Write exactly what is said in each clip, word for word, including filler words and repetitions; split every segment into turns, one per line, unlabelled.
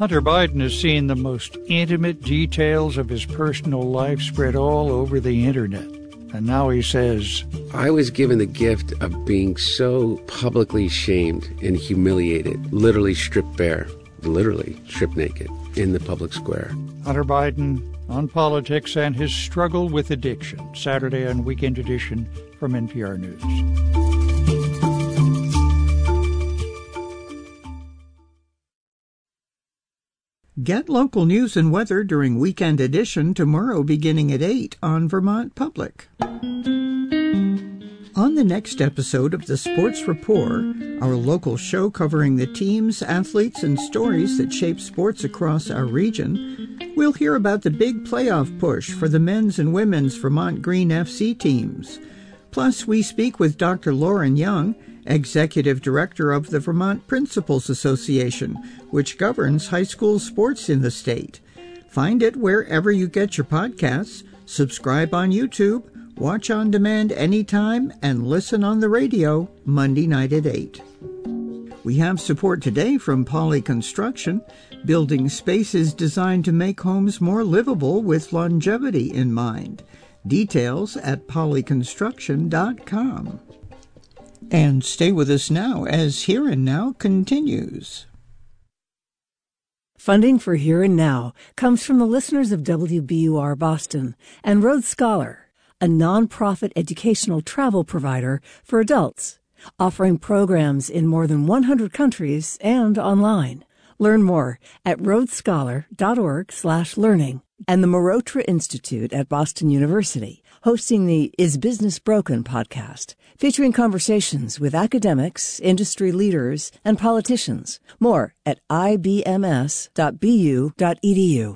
Hunter Biden has seen the most intimate details of his personal life spread all over the internet. And now he says,
I was given the gift of being so publicly shamed and humiliated, literally stripped bare, literally stripped naked in the public square.
Hunter Biden on politics and his struggle with addiction, Saturday on Weekend Edition from N P R News.
Get local news and weather during Weekend Edition tomorrow beginning at eight on Vermont Public. On the next episode of the Sports Rapport, our local show covering the teams, athletes, and stories that shape sports across our region, we'll hear about the big playoff push for the men's and women's Vermont Green F C teams. Plus, we speak with Doctor Lauren Young, Executive Director of the Vermont Principals Association, which governs high school sports in the state. Find it wherever you get your podcasts, subscribe on YouTube, watch on demand anytime, and listen on the radio Monday night at eight. We have support today from Poly Construction, building spaces designed to make homes more livable with longevity in mind. Details at poly construction dot com. And stay with us now as Here and Now continues.
Funding for Here and Now comes from the listeners of W B U R Boston and Road Scholar, a nonprofit educational travel provider for adults, offering programs in more than one hundred countries and online. Learn more at road scholar dot org slash learning. And the Marotra Institute at Boston University, hosting the Is Business Broken podcast, featuring conversations with academics, industry leaders, and politicians. More at I B M S dot B U dot E D U.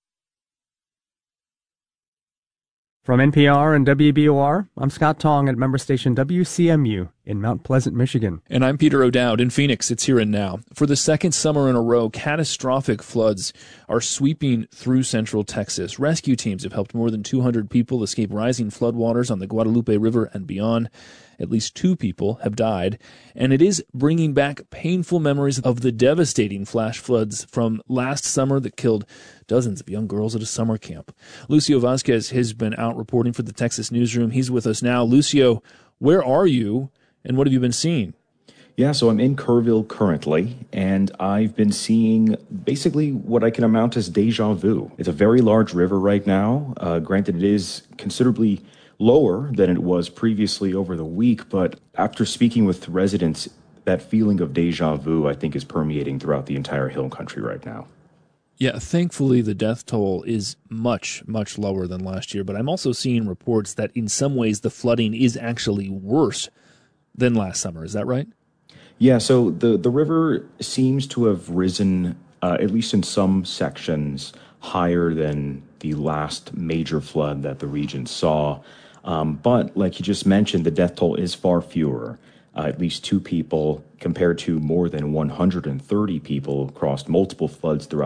From N P R and W B O R, I'm Scott Tong at member station W C M U in Mount Pleasant, Michigan.
And I'm Peter O'Dowd in Phoenix. It's Here and Now. For the second summer in a row, catastrophic floods are sweeping through central Texas. Rescue teams have helped more than two hundred people escape rising floodwaters on the Guadalupe River and beyond. At least two people have died, and it is bringing back painful memories of the devastating flash floods from last summer that killed dozens of young girls at a summer camp. Lucio Vasquez has been out reporting for the Texas Newsroom. He's with us now. Lucio, where are you, and what have you been seeing?
Yeah, so I'm in Kerrville currently, and I've been seeing basically what I can amount as deja vu. It's a very large river right now. Uh, granted, it is considerably lower than it was previously over the week, but after speaking with residents, that feeling of deja vu, I think, is permeating throughout the entire hill country right now.
Yeah, thankfully the death toll is much, much lower than last year, but I'm also seeing reports that in some ways the flooding is actually worse than last summer. Is that right?
Yeah, so the, the river seems to have risen, uh, at least in some sections, higher than the last major flood that the region saw. Um, but like you just mentioned, the death toll is far fewer. Uh, at least two people compared to more than one hundred thirty people across multiple floods throughout